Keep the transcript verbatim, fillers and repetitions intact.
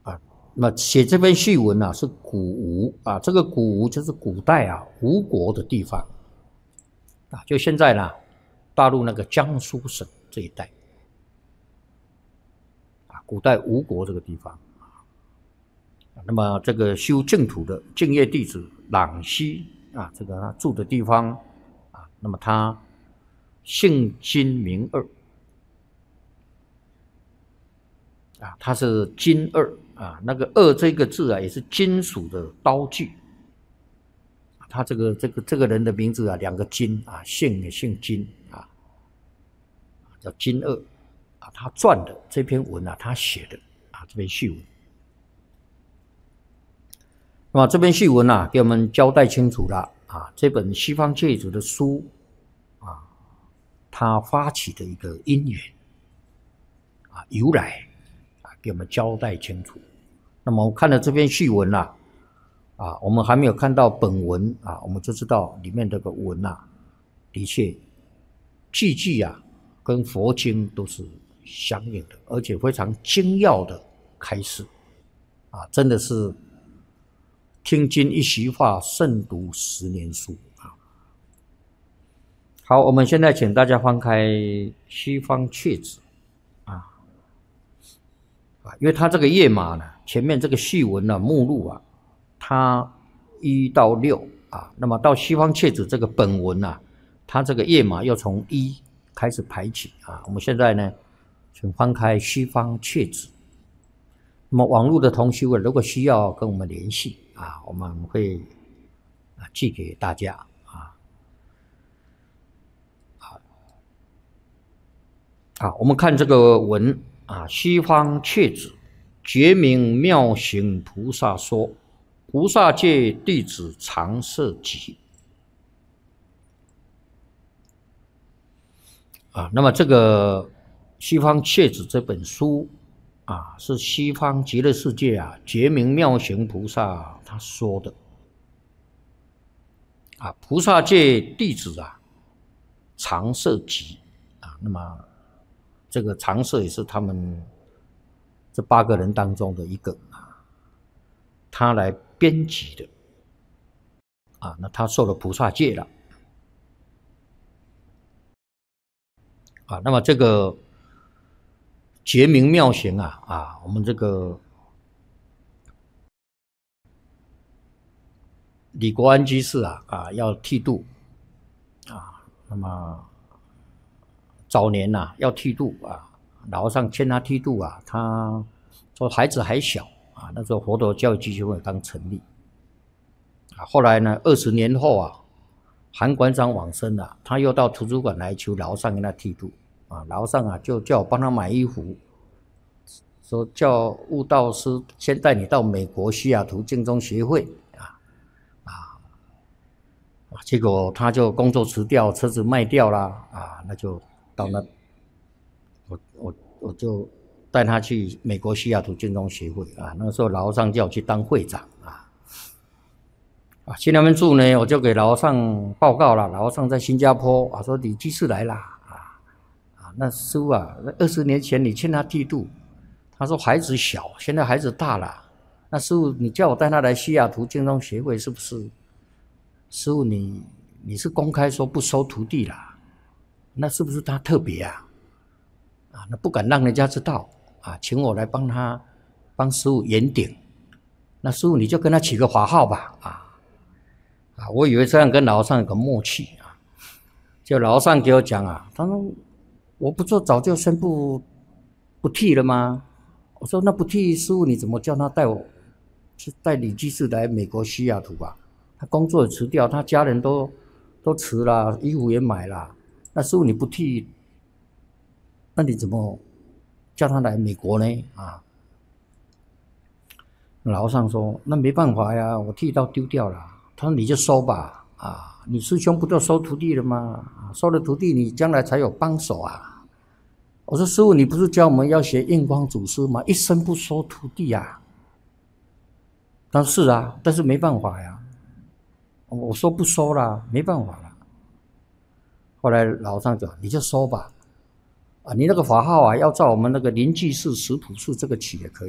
啊。那么写这篇序文啊，是古吴啊，这个古吴就是古代啊吴国的地方啊，就现在呢大陆那个江苏省这一带啊，古代吴国这个地方。那么这个修净土的净业弟子朗西啊，这个他住的地方啊，那么他姓金名二啊，他是金二啊，那个二这个字啊，也是金属的刀具。他这个这个这个人的名字啊，两个金啊，姓也姓金啊，叫金二啊。他撰的这篇文啊，他写的啊这篇序文。那么这篇序文啊，给我们交代清楚了啊，这本西方戒指的书啊，它发起的一个因缘啊由来啊，给我们交代清楚。那么我看了这篇序文啊，啊，我们还没有看到本文啊，我们就知道里面这个文啊，的确句句啊跟佛经都是相应的，而且非常精要的开示啊，真的是听经一席话，胜读十年书啊。好，我们现在请大家翻开西方阙子啊，啊，因为它这个页码呢，前面这个序文呢、啊、目录啊，它一到六啊，那么到西方阙子这个本文啊，它这个页码又从一开始排起啊。我们现在呢，请翻开西方阙子。那么网络的同学如果需要跟我们联系啊，我们会啊寄给大家啊。好，我们看这个文啊，西方阙子觉明妙行菩萨说，菩萨戒弟子常摄集啊。那么这个西方阙子这本书啊，是西方极乐世界啊觉明妙行菩萨他说的啊，菩萨戒弟子啊常摄集啊。那么这个常摄也是他们这八个人当中的一个啊，他来编辑的啊。那他受了菩萨戒了啊。那么这个觉明妙行啊啊，我们这个李国安居士啊啊要剃度啊，那么早年呐、啊、要剃度啊，老和尚劝他剃度啊，他说孩子还小啊，那时候佛陀教育基金会刚成立啊。后来呢，二十年后啊，韩馆长往生了，他又到图书馆来求老和尚跟他剃度啊，老和尚啊就叫我帮他买衣服。说叫悟道师先带你到美国西雅图净宗协会啊啊，结果他就工作辞掉，车子卖掉啦啊，那就到那，我我我就带他去美国西雅图净宗协会啊。那个时候老和尚叫我去当会长啊啊，去那边住呢，我就给老和尚报告了，老和尚在新加坡啊，说李居士来啦啊啊，那师父啊，那二十年前你劝他剃度。他说孩子小，现在孩子大了，那师父你叫我带他来西雅图净宗协会是不是？师父你你是公开说不收徒弟啦，那是不是他特别啊？啊，那不敢让人家知道啊，请我来帮他帮师父圆顶。那师父你就跟他起个法号吧啊啊！我以为这样跟老和尚有个默契啊，就老和尚给我讲啊，他说我不做早就宣布不剃了吗？我说那不剃师父你怎么叫他带我去带李居士来美国西雅图啊？他工作也辞掉，他家人都都辞了，衣服也买了。那师父你不剃，那你怎么叫他来美国呢？啊？老和尚说那没办法呀，我剃刀丢掉了。他说你就收吧啊，你师兄不都收徒弟了吗？收了徒弟你将来才有帮手啊。我说师父你不是教我们要学印光祖师吗？一生不收徒弟啊。他说是啊，但是没办法呀。我说不收啦，没办法了。后来老和尚讲你就收吧啊，你那个法号啊要照我们那个灵济寺石普寺这个起也可以。